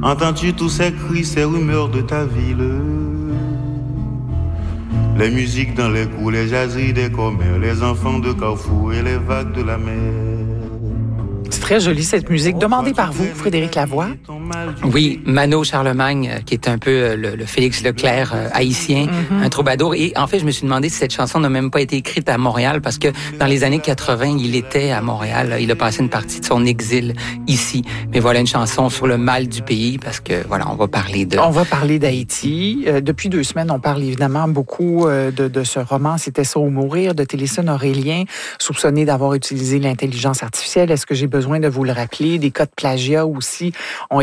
Entends-tu tous ces cris, ces rumeurs de ta ville? Les musiques dans les cours, les jaseries des commères, les enfants de Carrefour et les vagues de la mer. C'est très joli cette musique, demandée par vous, Frédéric Lavoie. Oui, Mano Charlemagne, qui est un peu le Félix Leclerc haïtien, un troubadour. Et en fait, je me suis demandé si cette chanson n'a même pas été écrite à Montréal, parce que dans les années 80, il était à Montréal. Il a passé une partie de son exil ici. Mais voilà une chanson sur le mal du pays, parce que voilà, on va parler d'Haïti. Depuis 2 semaines, on parle évidemment beaucoup de ce roman « C'était ça ou mourir » de Télésphone Aurélien, soupçonné d'avoir utilisé l'intelligence artificielle. Est-ce que j'ai besoin de vous le rappeler? Des cas de plagiat aussi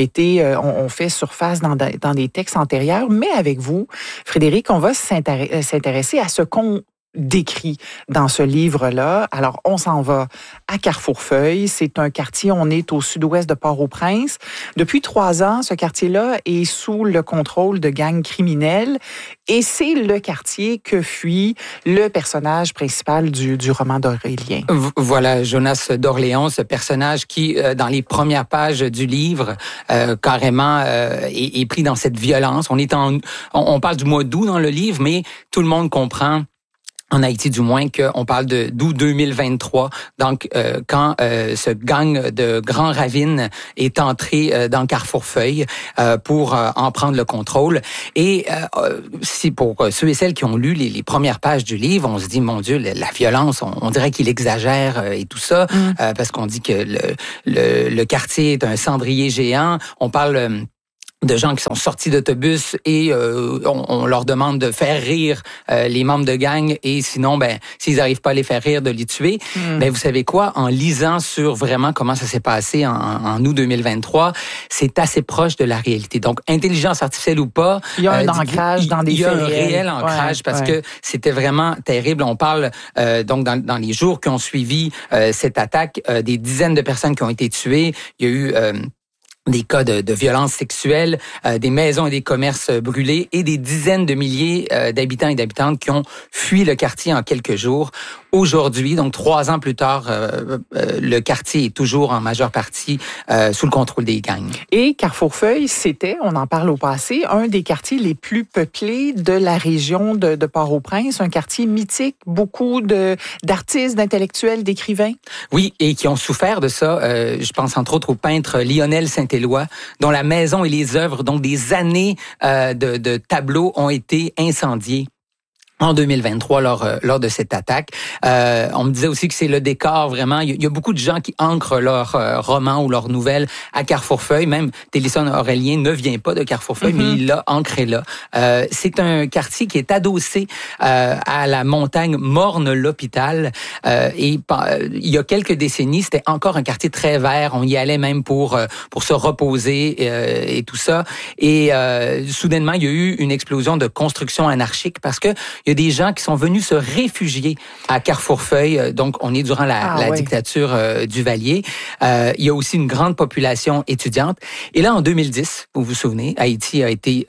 ont fait surface dans des textes antérieurs. Mais avec vous, Frédéric, on va s'intéresser à ce qu'on décrit dans ce livre-là. Alors, on s'en va à Carrefourfeuille. C'est un quartier, on est au sud-ouest de Port-au-Prince. Depuis 3 ans, ce quartier-là est sous le contrôle de gangs criminels et c'est le quartier que fuit le personnage principal du roman d'Aurélien. Voilà, Jonas d'Orléans, ce personnage qui, dans les premières pages du livre, carrément est pris dans cette violence. On parle du mois d'août dans le livre, mais tout le monde comprend, en Haïti du moins, qu'on parle d'août 2023, donc quand ce gang de Grand Ravine est entré dans Carrefourfeuille pour en prendre le contrôle. Et si pour ceux et celles qui ont lu les premières pages du livre, on se dit, mon Dieu, la violence, on dirait qu'il exagère et tout ça, parce qu'on dit que le quartier est un cendrier géant. On parle de gens qui sont sortis d'autobus et on leur demande de faire rire les membres de gang et sinon, s'ils n'arrivent pas à les faire rire, de les tuer. Vous savez quoi? En lisant sur vraiment comment ça s'est passé en août 2023, c'est assez proche de la réalité. Donc, intelligence artificielle ou pas... Il y a un ancrage dans des faits réels. Il y a un réel ancrage parce que c'était vraiment terrible. On parle, donc, dans les jours qui ont suivi cette attaque, des dizaines de personnes qui ont été tuées. Il y a eu... des cas de violences sexuelles, des maisons et des commerces brûlés et des dizaines de milliers d'habitants et d'habitantes qui ont fui le quartier en quelques jours. Aujourd'hui, donc 3 ans plus tard, le quartier est toujours en majeure partie sous le contrôle des gangs. Et Carrefourfeuille, c'était, on en parle au passé, un des quartiers les plus peuplés de la région de Port-au-Prince, un quartier mythique, beaucoup d'artistes, d'intellectuels, d'écrivains. Oui, et qui ont souffert de ça. Je pense entre autres au peintre Lionel Saint-Éloi, dont la maison et les œuvres, donc des années de tableaux ont été incendiés en 2023 lors de cette attaque. On me disait aussi que c'est le décor vraiment. Il y a beaucoup de gens qui ancrent leurs romans ou leurs nouvelles à Carrefourfeuille. Même Télésphone Aurélien ne vient pas de Carrefourfeuille, mais il l'a ancré là. C'est un quartier qui est adossé à la montagne Morne-l'Hôpital. Et il y a quelques décennies, c'était encore un quartier très vert. On y allait même pour se reposer et tout ça. Et soudainement, il y a eu une explosion de construction anarchique parce que il y a des gens qui sont venus se réfugier à Carrefourfeuille. Donc, on est durant la dictature Duvalier. Il y a aussi une grande population étudiante. Et là, en 2010, vous vous souvenez, Haïti a été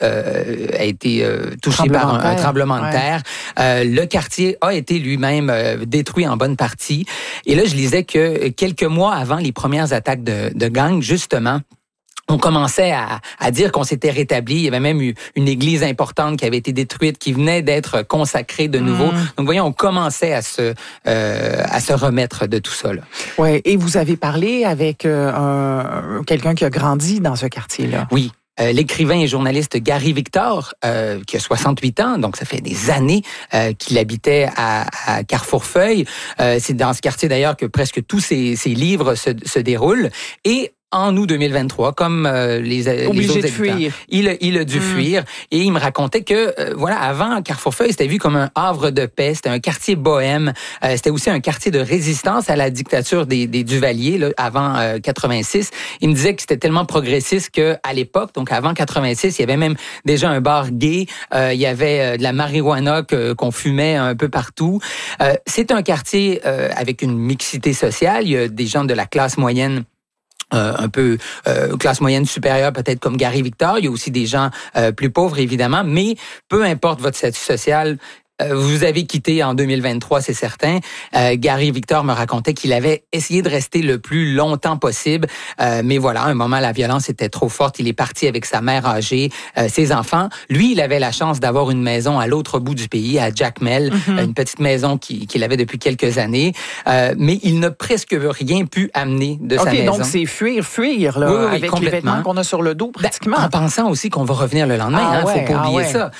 touché par un tremblement de terre. Le quartier a été lui-même détruit en bonne partie. Et là, je lisais que quelques mois avant les premières attaques de gangs, justement, on commençait à dire qu'on s'était rétabli. Il y avait même eu une église importante qui avait été détruite, qui venait d'être consacrée de nouveau. Donc, voyons, on commençait à se remettre de tout ça, là. Ouais. Et vous avez parlé avec quelqu'un qui a grandi dans ce quartier-là. Oui. L'écrivain et journaliste Gary Victor, qui a 68 ans, donc ça fait des années qu'il habitait à Carrefourfeuille. C'est dans ce quartier d'ailleurs que presque tous ses livres se déroulent. Et en août 2023, comme les autres habitants, fuir. Il a dû fuir. Et il me racontait que, avant, Carrefourfeuille, c'était vu comme un havre de paix. C'était un quartier bohème. C'était aussi un quartier de résistance à la dictature des Duvalier, là, avant 86. Il me disait que c'était tellement progressiste qu'à l'époque, donc avant 86, il y avait même déjà un bar gay. Il y avait de la marijuana qu'on fumait un peu partout. C'est un quartier avec une mixité sociale. Il y a des gens de la classe moyenne, un peu classe moyenne supérieure, peut-être comme Gary Victor. Il y a aussi des gens plus pauvres, évidemment, mais peu importe votre statut social, vous avez quitté en 2023, c'est certain. Gary Victor me racontait qu'il avait essayé de rester le plus longtemps possible, mais voilà, à un moment, la violence était trop forte. Il est parti avec sa mère âgée, ses enfants. Lui, il avait la chance d'avoir une maison à l'autre bout du pays, à Jacmel, une petite maison qu'il avait depuis quelques années, mais il n'a presque rien pu amener de sa maison. Donc c'est fuir, là, oui, avec les vêtements qu'on a sur le dos, pratiquement. En pensant aussi qu'on va revenir le lendemain, faut pas oublier ça.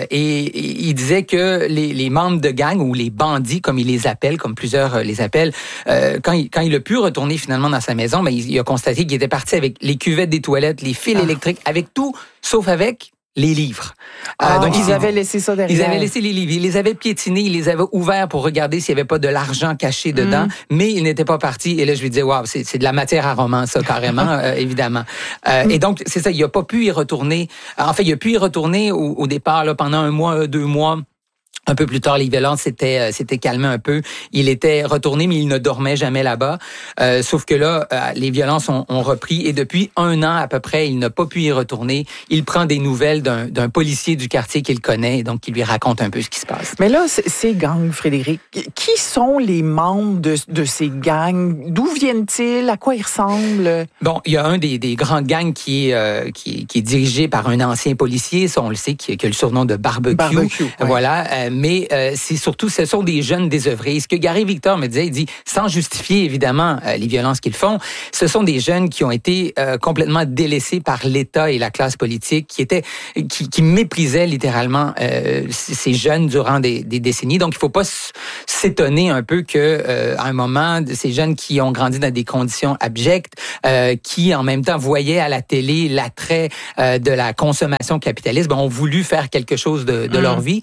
Et il disait que les membres de gang, ou les bandits, comme il les appelle, comme plusieurs les appellent, quand il a pu retourner finalement dans sa maison, il a constaté qu'il était parti avec les cuvettes des toilettes, les fils électriques, avec tout, sauf avec les livres. Donc, ils avaient laissé ça derrière. Ils avaient laissé les livres. Ils les avaient piétinés, ils les avaient ouverts pour regarder s'il n'y avait pas de l'argent caché dedans, mais ils n'étaient pas partis. Et là, je lui disais, waouh, c'est de la matière à roman, ça, carrément, évidemment. Et donc, c'est ça, il n'a pas pu y retourner. En fait, il a pu y retourner au départ, là, pendant 1 mois, 2 mois. Un peu plus tard, les violences s'étaient calmées un peu. Il était retourné, mais il ne dormait jamais là-bas. Sauf que là, les violences ont repris et depuis 1 an à peu près, il n'a pas pu y retourner. Il prend des nouvelles d'un policier du quartier qu'il connaît, donc il lui raconte un peu ce qui se passe. Mais là, ces gangs, Frédéric, qui sont les membres de ces gangs? D'où viennent-ils? À quoi ils ressemblent? Bon, il y a un des grands gangs qui est dirigé par un ancien policier, ça on le sait, qui a le surnom de Barbecue. Voilà. Mais c'est surtout, ce sont des jeunes désœuvrés. Ce que Gary Victor me disait, il dit, sans justifier évidemment les violences qu'ils font, ce sont des jeunes qui ont été complètement délaissés par l'État et la classe politique, qui méprisaient littéralement ces jeunes durant des décennies. Donc, il faut pas s'étonner un peu que à un moment, ces jeunes qui ont grandi dans des conditions abjectes, qui en même temps voyaient à la télé l'attrait de la consommation capitaliste, ont voulu faire quelque chose de leur vie.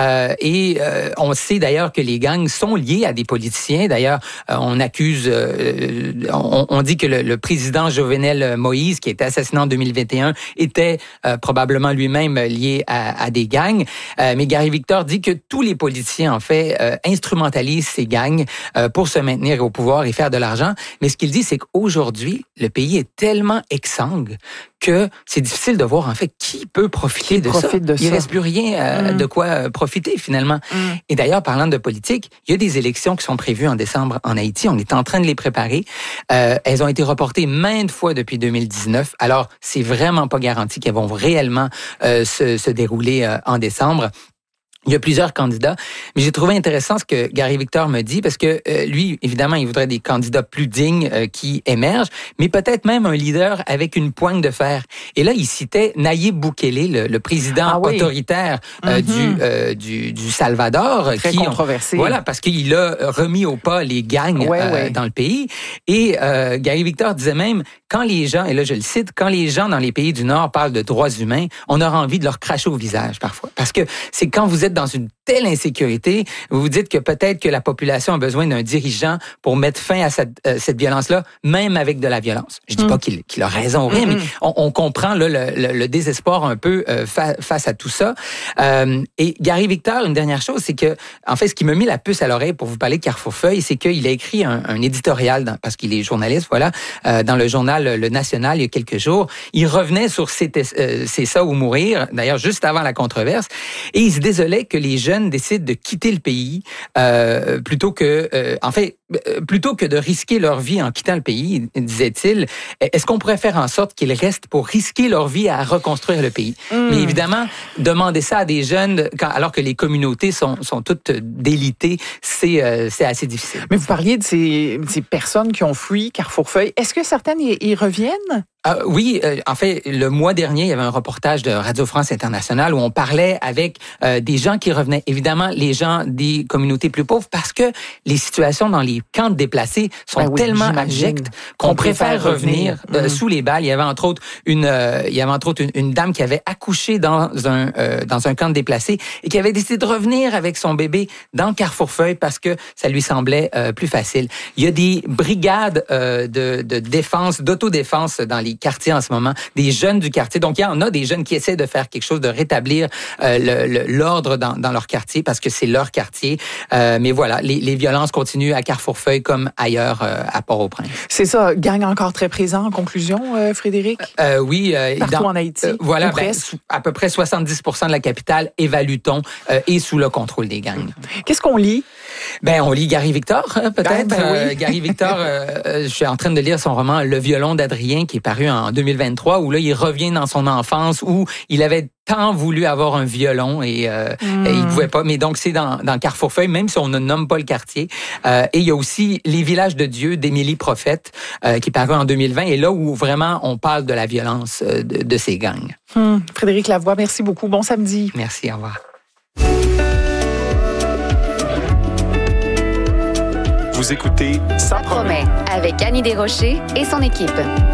Et on sait d'ailleurs que les gangs sont liés à des politiciens. D'ailleurs, on accuse, on dit que le président Jovenel Moïse, qui a été assassiné en 2021, était probablement lui-même lié à des gangs. Mais Gary Victor dit que tous les politiciens, en fait, instrumentalisent ces gangs pour se maintenir au pouvoir et faire de l'argent. Mais ce qu'il dit, c'est qu'aujourd'hui, le pays est tellement exsangue que c'est difficile de voir, en fait, qui peut profiter de ça. Il reste plus rien de quoi profiter, finalement. Et d'ailleurs, parlant de politique, il y a des élections qui sont prévues en décembre en Haïti. On est en train de les préparer. Elles ont été reportées maintes fois depuis 2019. Alors, c'est vraiment pas garanti qu'elles vont réellement se dérouler en décembre. Il y a plusieurs candidats, mais j'ai trouvé intéressant ce que Gary Victor me dit, parce que lui, évidemment, il voudrait des candidats plus dignes qui émergent, mais peut-être même un leader avec une poigne de fer. Et là, il citait Nayib Bukele, le président autoritaire du Salvador. Très controversé. Voilà, parce qu'il a remis au pas les gangs dans le pays. Et Gary Victor disait même, quand les gens, et là je le cite, quand les gens dans les pays du Nord parlent de droits humains, on aura envie de leur cracher au visage parfois. Parce que c'est quand vous êtes dans une telle insécurité, vous vous dites que peut-être que la population a besoin d'un dirigeant pour mettre fin à cette violence-là, même avec de la violence. Je dis pas qu'il a raison ou rien, mais on comprend là, le désespoir un peu face à tout ça. Et Gary Victor, une dernière chose, c'est que, en fait, ce qui m'a mis la puce à l'oreille pour vous parler de Carrefour Feuille, c'est qu'il a écrit un éditorial, parce qu'il est journaliste, voilà, dans le journal Le National il y a quelques jours. Il revenait sur C'est ça ou mourir, d'ailleurs juste avant la controverse, et il se désolait que les jeunes décident de quitter le pays plutôt que de risquer leur vie en quittant le pays, disait-il. Est-ce qu'on pourrait faire en sorte qu'ils restent pour risquer leur vie à reconstruire le pays? Mais évidemment, demander ça à des jeunes, alors que les communautés sont toutes délitées, c'est assez difficile. Mais vous parliez de ces personnes qui ont fui Carrefour Feuille. Est-ce que certaines y reviennent? Oui, en fait, le mois dernier, il y avait un reportage de Radio France Internationale où on parlait avec des gens qui revenaient. Évidemment, les gens des communautés plus pauvres, parce que les situations dans les camps de déplacés sont tellement abjectes qu'on préfère revenir sous les balles. Il y avait entre autres une dame qui avait accouché dans un camp de déplacés et qui avait décidé de revenir avec son bébé dans le Carrefour Feuille parce que ça lui semblait plus facile. Il y a des brigades de défense, d'autodéfense dans les quartiers en ce moment, des jeunes du quartier. Donc, il y en a des jeunes qui essaient de faire quelque chose, de rétablir l'ordre dans leur quartier parce que c'est leur quartier. Mais voilà, les violences continuent à Carrefour Carrefourfeuille comme ailleurs à Port-au-Prince. C'est ça, gang encore très présent en conclusion, Frédéric? Oui. Partout en Haïti? Voilà, à peu près 70% de la capitale, évalue-t-on, est sous le contrôle des gangs. Qu'est-ce qu'on lit? On lit Gary Victor, peut-être. Oui. Gary Victor, je suis en train de lire son roman Le violon d'Adrien, qui est paru en 2023, où là, il revient dans son enfance, où il avait tant voulu avoir un violon et il pouvait pas. Mais donc, c'est dans Carrefourfeuille, même si on ne nomme pas le quartier. Et il y a aussi Les villages de Dieu d'Émilie Prophète, qui est paru en 2020, et là où vraiment on parle de la violence de ces gangs. Frédéric Lavoie, merci beaucoup. Bon samedi. Merci, au revoir. Vous écoutez Ça promet avec Annie Desrochers et son équipe.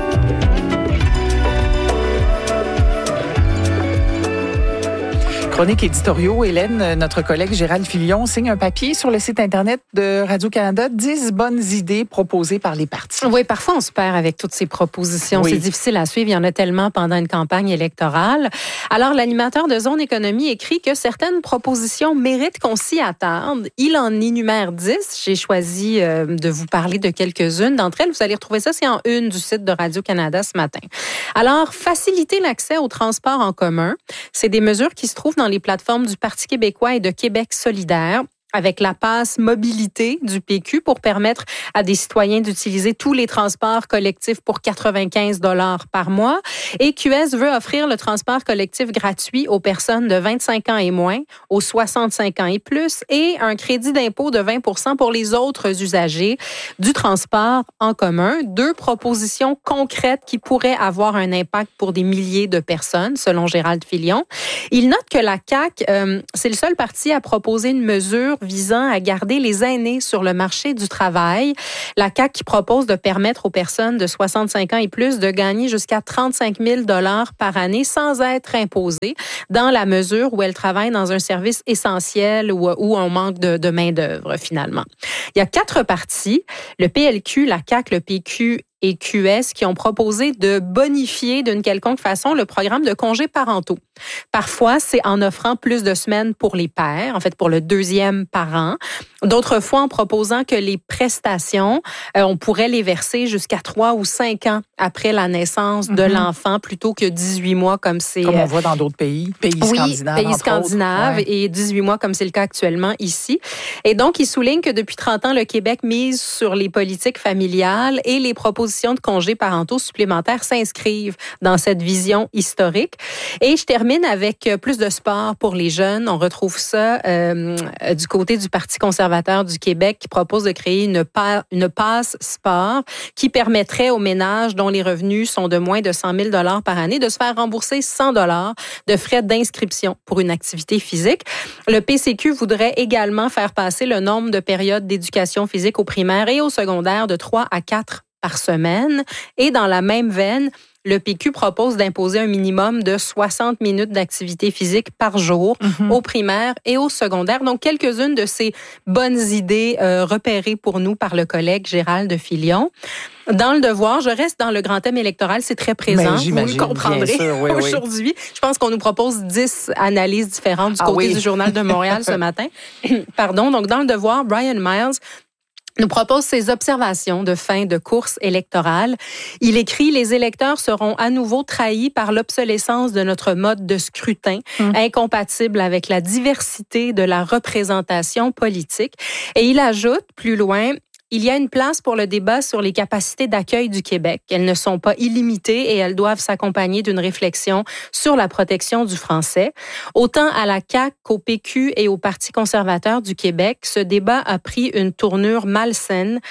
Chronique éditoriaux, Hélène, notre collègue Gérald Filion signe un papier sur le site Internet de Radio-Canada, 10 bonnes idées proposées par les partis. Oui, parfois on se perd avec toutes ces propositions. Oui. C'est difficile à suivre, il y en a tellement pendant une campagne électorale. Alors, l'animateur de Zone Économie écrit que certaines propositions méritent qu'on s'y attarde. Il en énumère 10. J'ai choisi de vous parler de quelques-unes d'entre elles. Vous allez retrouver ça, c'est en une du site de Radio-Canada ce matin. Alors, faciliter l'accès au transport en commun, c'est des mesures qui se trouvent dans les plateformes du Parti québécois et de Québec solidaire, avec la passe mobilité du PQ pour permettre à des citoyens d'utiliser tous les transports collectifs pour 95 $ par mois. Et QS veut offrir le transport collectif gratuit aux personnes de 25 ans et moins, aux 65 ans et plus, et un crédit d'impôt de 20 % pour les autres usagers du transport en commun. 2 propositions concrètes qui pourraient avoir un impact pour des milliers de personnes, selon Gérald Filion. Il note que la CAQ, c'est le seul parti à proposer une mesure visant à garder les aînés sur le marché du travail. La CAQ qui propose de permettre aux personnes de 65 ans et plus de gagner jusqu'à 35 000 $ par année sans être imposées, dans la mesure où elles travaillent dans un service essentiel ou on manque de main-d'œuvre, finalement. Il y a 4 partis, le PLQ, la CAQ, le PQ et QS, qui ont proposé de bonifier d'une quelconque façon le programme de congés parentaux. Parfois, c'est en offrant plus de semaines pour les pères, en fait pour le 2e parent. D'autres fois, en proposant que les prestations, on pourrait les verser jusqu'à 3 ou 5 ans après la naissance de l'enfant, plutôt que 18 mois comme c'est... Comme on voit dans d'autres pays scandinaves. Oui, pays scandinaves, et 18 mois comme c'est le cas actuellement ici. Et donc, il souligne que depuis 30 ans, le Québec mise sur les politiques familiales et les propositions de congés parentaux supplémentaires s'inscrivent dans cette vision historique. Et je termine avec plus de sport pour les jeunes. On retrouve ça du côté du Parti conservateur du Québec qui propose de créer une passe sport qui permettrait aux ménages dont les revenus sont de moins de 100 000 $ par année de se faire rembourser 100 $ de frais d'inscription pour une activité physique. Le PCQ voudrait également faire passer le nombre de périodes d'éducation physique au primaire et au secondaire de 3 à 4 par semaine. Et dans la même veine, le PQ propose d'imposer un minimum de 60 minutes d'activité physique par jour au primaire et au secondaire. Donc, quelques-unes de ces bonnes idées repérées pour nous par le collègue Gérald Filion. Dans le devoir, je reste dans le grand thème électoral, c'est très présent. Vous le comprendrez aujourd'hui. Je pense qu'on nous propose 10 analyses différentes du côté du Journal de Montréal ce matin. Pardon. Donc, dans le devoir, Brian Miles nous propose ses observations de fin de course électorale. Il écrit « Les électeurs seront à nouveau trahis par l'obsolescence de notre mode de scrutin, incompatible avec la diversité de la représentation politique. » Et il ajoute plus loin: il y a une place pour le débat sur les capacités d'accueil du Québec. Elles ne sont pas illimitées et elles doivent s'accompagner d'une réflexion sur la protection du français. Autant à la CAQ qu'au PQ et au Parti conservateur du Québec, ce débat a pris une tournure malsaine,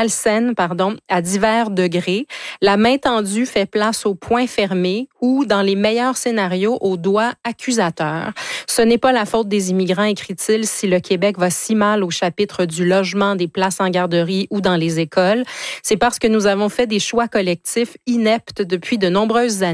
à divers degrés. La main tendue fait place au poing fermé ou, dans les meilleurs scénarios, au doigt accusateur. Ce n'est pas la faute des immigrants, écrit-il, si le Québec va si mal au chapitre du logement, des places en garderie ou dans les écoles. C'est parce que nous avons fait des choix collectifs ineptes depuis de nombreuses années.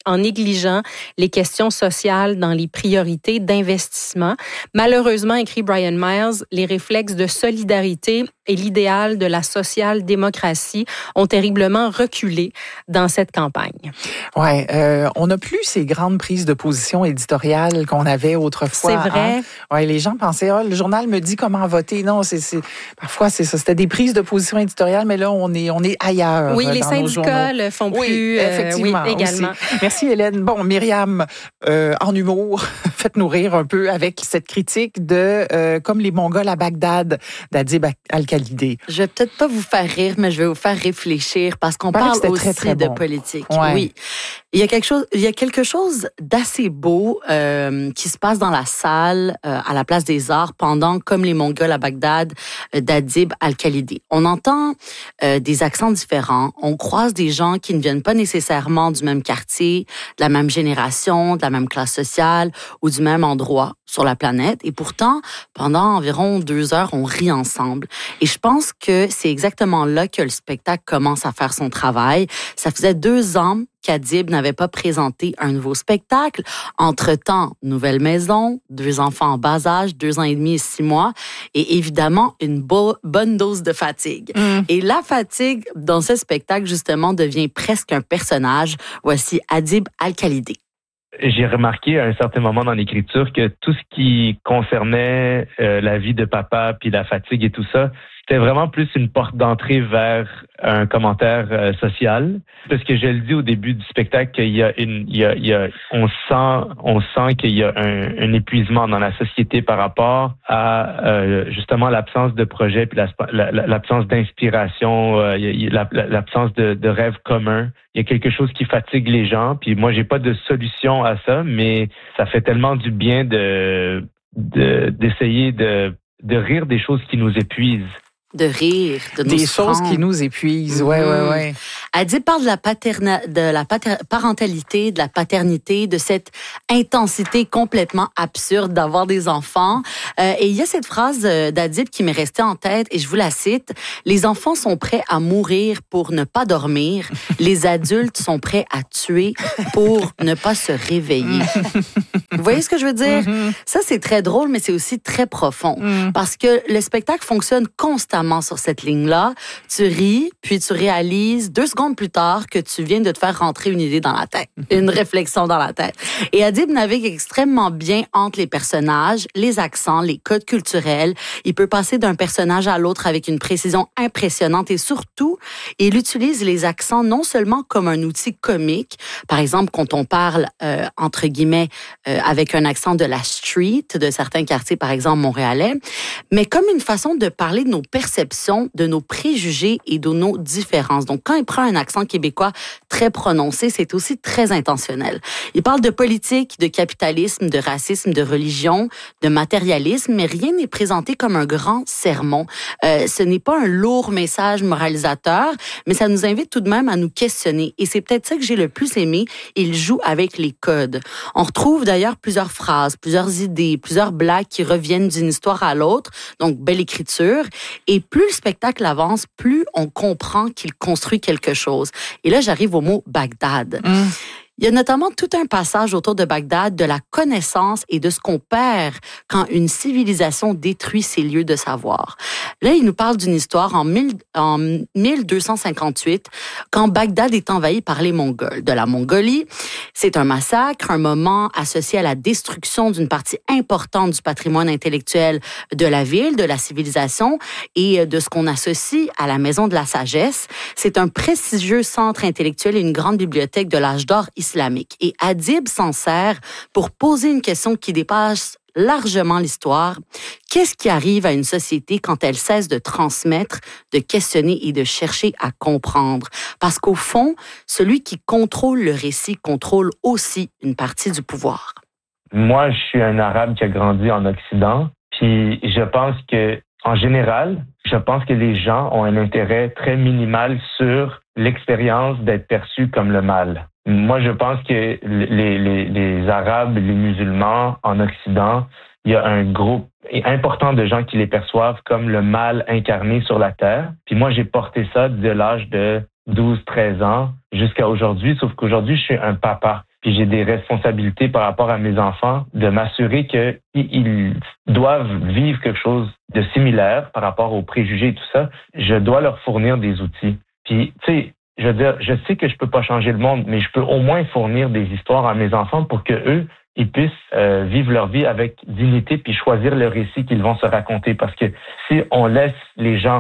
en négligeant les questions sociales dans les priorités d'investissement. Malheureusement, écrit Brian Miles, les réflexes de solidarité et l'idéal de la social-démocratie ont terriblement reculé dans cette campagne. Oui, on n'a plus ces grandes prises de position éditoriales qu'on avait autrefois. C'est vrai. Hein? Ouais, les gens pensaient, le journal me dit comment voter. Non, parfois c'est ça. C'était des prises de position éditoriales, mais là on est ailleurs. Oui, les dans syndicats nos le font oui, plus. Effectivement, oui, également. Aussi. Merci Hélène. Bon, Myriam, en humour, faites-nous rire un peu avec cette critique de comme les Mongols à Bagdad d'Adib Al-Khalidi. Je vais peut-être pas vous faire rire, mais je vais vous faire réfléchir parce qu'on parle aussi très, très de politique. Ouais. Oui. Il y a quelque chose d'assez beau qui se passe dans la salle à la Place des Arts pendant Comme les Mongols à Bagdad d'Adib Al-Khalidi. On entend des accents différents, on croise des gens qui ne viennent pas nécessairement du même quartier, de la même génération, de la même classe sociale ou du même endroit sur la planète. Et pourtant, pendant environ 2 heures, on rit ensemble. Et je pense que c'est exactement là que le spectacle commence à faire son travail. Ça faisait 2 ans qu'Adib n'avait pas présenté un nouveau spectacle. Entre-temps, nouvelle maison, 2 enfants en bas âge, 2 ans et demi et 6 mois, et évidemment, une bonne dose de fatigue. Et la fatigue, dans ce spectacle, justement, devient presque un personnage. Voici Adib Al-Khalidi. J'ai remarqué à un certain moment dans l'écriture que tout ce qui concernait la vie de papa, puis la fatigue et tout ça, c'était vraiment plus une porte d'entrée vers un commentaire social. Parce que je le dis au début du spectacle on sent qu'il y a un épuisement dans la société par rapport à justement l'absence de projet puis l'absence d'inspiration, l'absence de rêve commun. Il y a quelque chose qui fatigue les gens. Puis moi, j'ai pas de solution à ça, mais ça fait tellement du bien d'essayer de rire des choses qui nous épuisent. De rire, de nous des choses qui nous épuisent. Ouais. Adib parle de la parentalité, de la paternité, de cette intensité complètement absurde d'avoir des enfants. Et il y a cette phrase d'Adib qui m'est restée en tête et je vous la cite. Les enfants sont prêts à mourir pour ne pas dormir. Les adultes sont prêts à tuer pour ne pas se réveiller. Vous voyez ce que je veux dire? Ça, c'est très drôle, mais c'est aussi très profond. Parce que le spectacle fonctionne constamment sur cette ligne-là. Tu ris, puis tu réalises 2 secondes plus tard que tu viens de te faire rentrer une idée dans la tête, une réflexion dans la tête. Et Adib navigue extrêmement bien entre les personnages, les accents, les codes culturels. Il peut passer d'un personnage à l'autre avec une précision impressionnante et surtout, il utilise les accents non seulement comme un outil comique, par exemple quand on parle, entre guillemets, avec un accent de la street, de certains quartiers, par exemple montréalais, mais comme une façon de parler de nos perceptions, de nos préjugés et de nos différences. Donc, quand il prend un accent québécois très prononcé, c'est aussi très intentionnel. Il parle de politique, de capitalisme, de racisme, de religion, de matérialisme, mais rien n'est présenté comme un grand sermon. Ce n'est pas un lourd message moralisateur, mais ça nous invite tout de même à nous questionner. Et c'est peut-être ça que j'ai le plus aimé. Il joue avec les codes. On retrouve d'ailleurs plusieurs phrases, plusieurs idées, plusieurs blagues qui reviennent d'une histoire à l'autre. Donc, belle écriture. Et plus le spectacle avance, plus on comprend qu'il construit quelque chose. Et là, j'arrive au mot Bagdad. Il y a notamment tout un passage autour de Bagdad, de la connaissance et de ce qu'on perd quand une civilisation détruit ses lieux de savoir. Là, il nous parle d'une histoire en 1258, quand Bagdad est envahi par les Mongols. De la Mongolie, c'est un massacre, un moment associé à la destruction d'une partie importante du patrimoine intellectuel de la ville, de la civilisation et de ce qu'on associe à la Maison de la Sagesse. C'est un prestigieux centre intellectuel et une grande bibliothèque de l'âge d'or islamique. Et Adib s'en sert pour poser une question qui dépasse largement l'histoire. Qu'est-ce qui arrive à une société quand elle cesse de transmettre, de questionner et de chercher à comprendre? Parce qu'au fond, celui qui contrôle le récit contrôle aussi une partie du pouvoir. Moi, je suis un Arabe qui a grandi en Occident, puis je pense que, en général, je pense que les gens ont un intérêt très minimal sur l'expérience d'être perçu comme le mal. Moi, je pense que les Arabes, les musulmans en Occident, il y a un groupe important de gens qui les perçoivent comme le mal incarné sur la terre. Puis moi, j'ai porté ça de l'âge de 12-13 ans jusqu'à aujourd'hui, sauf qu'aujourd'hui, je suis un papa. puis j'ai des responsabilités par rapport à mes enfants, de m'assurer qu'ils doivent vivre quelque chose de similaire par rapport aux préjugés et tout ça. Je dois leur fournir des outils. Puis, tu sais, je veux dire, je sais que je peux pas changer le monde, mais je peux au moins fournir des histoires à mes enfants pour que eux, ils puissent vivre leur vie avec dignité puis choisir le récit qu'ils vont se raconter. Parce que si on laisse les gens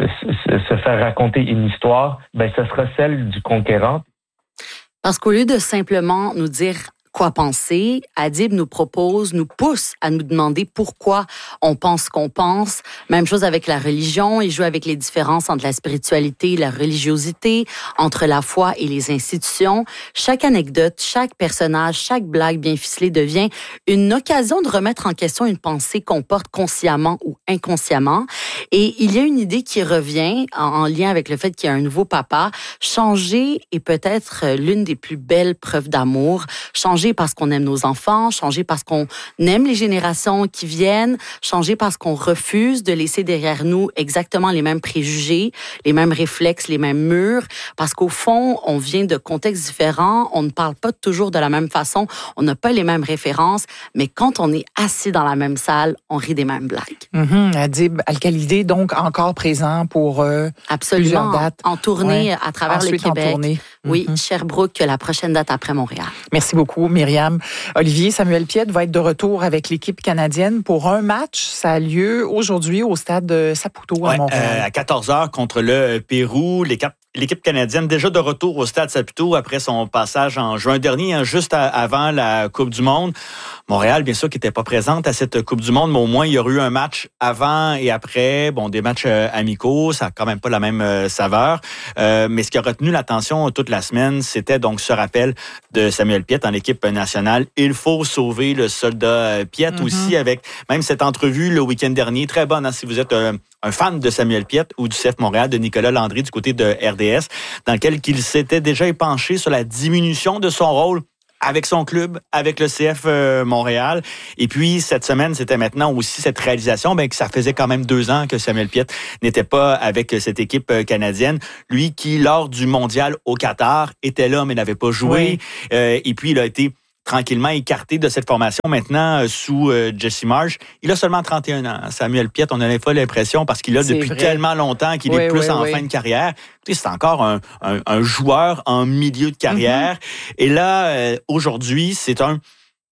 se faire raconter une histoire, ben ce sera celle du conquérant. Parce qu'au lieu de simplement nous dire quoi penser, Adib nous pousse à nous demander pourquoi on pense ce qu'on pense. Même chose avec la religion, il joue avec les différences entre la spiritualité et la religiosité, entre la foi et les institutions. Chaque anecdote, chaque personnage, chaque blague bien ficelée devient une occasion de remettre en question une pensée qu'on porte consciemment ou inconsciemment. Et il y a une idée qui revient en lien avec le fait qu'il y a un nouveau papa. Changer est peut-être l'une des plus belles preuves d'amour. Changer parce qu'on aime nos enfants, changer parce qu'on aime les générations qui viennent, changer parce qu'on refuse de laisser derrière nous exactement les mêmes préjugés, les mêmes réflexes, les mêmes murs, parce qu'au fond, on vient de contextes différents, on ne parle pas toujours de la même façon, on n'a pas les mêmes références, mais quand on est assis dans la même salle, on rit des mêmes blagues. Adib Al-Khalidi, donc encore présent pour absolument plusieurs dates. En tournée à travers Ensuite, le Québec. En tournée. Oui, Sherbrooke, la prochaine date après Montréal. Merci beaucoup, Myriam. Olivier, Samuel Piette va être de retour avec l'équipe canadienne pour un match. Ça a lieu aujourd'hui au stade Saputo à Montréal. À 14h contre le Pérou. L'équipe canadienne déjà de retour au stade Saputo après son passage en juin dernier, juste avant la Coupe du Monde. Montréal, bien sûr, qui n'était pas présente à cette Coupe du Monde, mais au moins, il y aurait eu un match avant et après. Bon, des matchs amicaux, ça n'a quand même pas la même saveur. Mais ce qui a retenu l'attention toute la semaine, c'était donc ce rappel de Samuel Piette en équipe nationale. Il faut sauver le soldat Piette aussi, avec même cette entrevue le week-end dernier, très bonne, hein, si vous êtes un fan de Samuel Piette ou du CF Montréal, de Nicolas Landry du côté de RDS, dans lequel il s'était déjà épanché sur la diminution de son rôle avec son club, avec le CF Montréal. Et puis, cette semaine, c'était maintenant aussi cette réalisation, que ça faisait quand même 2 ans que Samuel Piette n'était pas avec cette équipe canadienne. Lui qui, lors du mondial au Qatar, était là, mais n'avait pas joué. Oui. Et puis, il a été tranquillement écarté de cette formation maintenant sous Jesse Marsh. Il a seulement 31 ans. Samuel Piette, on a pas l'impression, parce qu'il a depuis tellement longtemps qu'il est plus en fin de carrière. C'est encore un joueur en milieu de carrière. Et là, aujourd'hui, c'est un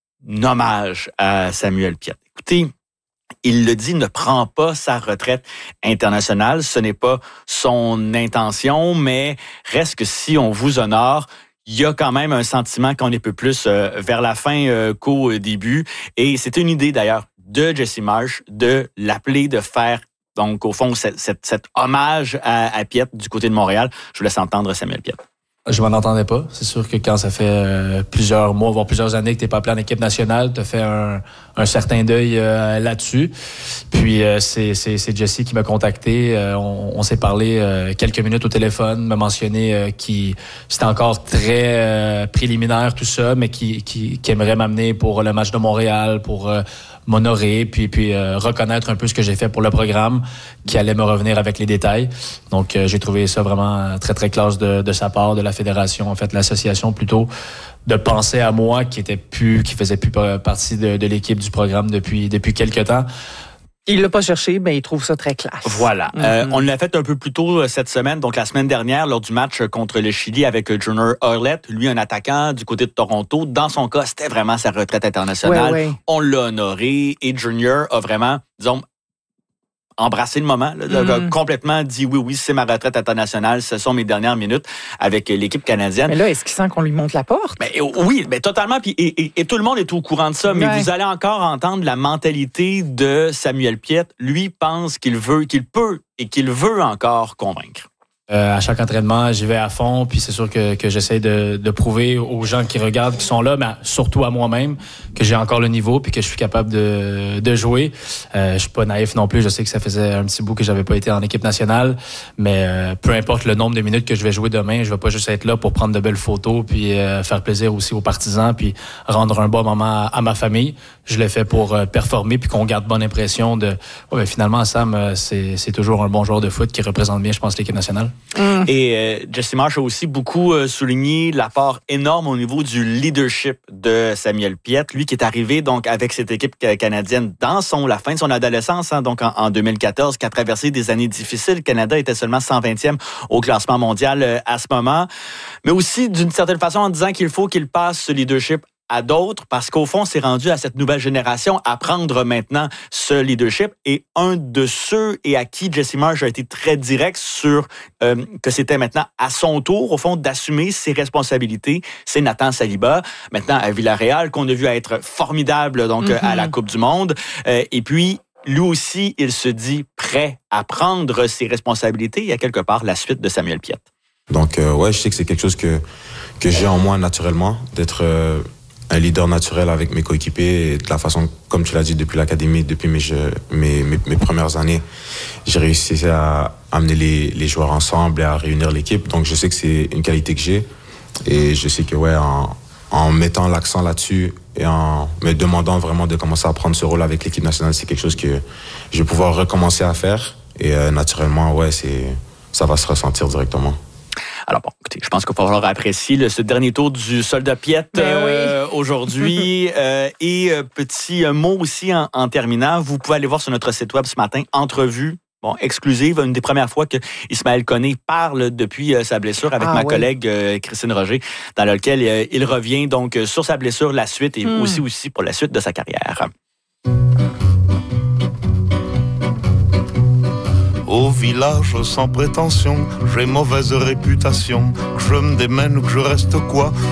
hommage à Samuel Piette. Écoutez, il le dit, ne prend pas sa retraite internationale. Ce n'est pas son intention, mais reste que si on vous honore, il y a quand même un sentiment qu'on est peu plus vers la fin qu'au début. Et c'était une idée d'ailleurs de Jesse Marsh de l'appeler, de faire donc au fond cet hommage à Piette du côté de Montréal. Je vous laisse entendre Samuel Piette. Je m'en entendais pas. C'est sûr que quand ça fait plusieurs mois, voire plusieurs années que t'es pas appelé en équipe nationale, t'as fait un certain deuil là-dessus. Puis c'est Jesse qui m'a contacté. On s'est parlé quelques minutes au téléphone, m'a mentionné qui c'était encore très préliminaire tout ça, mais qui aimerait m'amener pour le match de Montréal, pour m'honorer, puis reconnaître un peu ce que j'ai fait pour le programme, qui allait me revenir avec les détails. Donc, j'ai trouvé ça vraiment très, très classe de sa part, de la fédération, en fait, l'association plutôt, de penser à moi qui faisait plus partie de l'équipe du programme depuis quelques temps. Il l'a pas cherché, mais il trouve ça très classe. Voilà. On l'a fait un peu plus tôt cette semaine, donc la semaine dernière, lors du match contre le Chili avec Junior Hurlett, lui, un attaquant du côté de Toronto. Dans son cas, c'était vraiment sa retraite internationale. Ouais. On l'a honoré et Junior a vraiment, disons, embrassé le moment, complètement dit oui, c'est ma retraite internationale, ce sont mes dernières minutes avec l'équipe canadienne. Mais là, est-ce qu'il sent qu'on lui monte la porte? Oui, totalement. Puis, et tout le monde est au courant de ça, mais vous allez encore entendre la mentalité de Samuel Piette. Lui pense qu'il peut et qu'il veut encore convaincre. À chaque entraînement, j'y vais à fond, puis c'est sûr que j'essaie de prouver aux gens qui regardent, qui sont là, mais surtout à moi-même, que j'ai encore le niveau, puis que je suis capable de jouer. Je suis pas naïf non plus, je sais que ça faisait un petit bout que j'avais pas été en équipe nationale, mais peu importe le nombre de minutes que je vais jouer demain, je vais pas juste être là pour prendre de belles photos, puis faire plaisir aussi aux partisans, puis rendre un bon moment à ma famille. Je l'ai fait pour performer, puis qu'on garde bonne impression de... finalement, Sam, c'est toujours un bon joueur de foot qui représente bien, je pense, l'équipe nationale. Et Jesse Marsh a aussi beaucoup souligné l'apport énorme au niveau du leadership de Samuel Piette, lui qui est arrivé donc avec cette équipe canadienne dans la fin de son adolescence, donc en 2014, qui a traversé des années difficiles. Le Canada était seulement 120e au classement mondial à ce moment, mais aussi d'une certaine façon en disant qu'il faut qu'il passe ce leadership à d'autres, parce qu'au fond, c'est rendu à cette nouvelle génération à prendre maintenant ce leadership. Et un de ceux et à qui Jesse Marsh a été très direct sur que c'était maintenant à son tour, au fond, d'assumer ses responsabilités, c'est Nathan Saliba, maintenant à Villarreal, qu'on a vu être formidable donc à la Coupe du Monde. Et puis, lui aussi, il se dit prêt à prendre ses responsabilités. Il y a quelque part la suite de Samuel Piette. Donc, je sais que c'est quelque chose que j'ai en moi naturellement, d'être un leader naturel avec mes coéquipiers et de la façon, comme tu l'as dit, depuis l'académie, depuis mes premières années, j'ai réussi à amener les joueurs ensemble et à réunir l'équipe. Donc, je sais que c'est une qualité que j'ai et je sais que, en mettant l'accent là-dessus et en me demandant vraiment de commencer à prendre ce rôle avec l'équipe nationale, c'est quelque chose que je vais pouvoir recommencer à faire et naturellement, ça va se ressentir directement. Alors bon, écoutez, je pense qu'il va falloir apprécier ce dernier tour du soldat Piette aujourd'hui. Et petit mot aussi en terminant, vous pouvez aller voir sur notre site web ce matin, entrevue exclusive, une des premières fois que Ismaël Koné parle depuis sa blessure avec ma collègue Christine Roger, dans lequel il revient donc sur sa blessure, la suite et aussi pour la suite de sa carrière. Au village sans prétention, j'ai mauvaise réputation. Que je me démène ou que je reste quoi,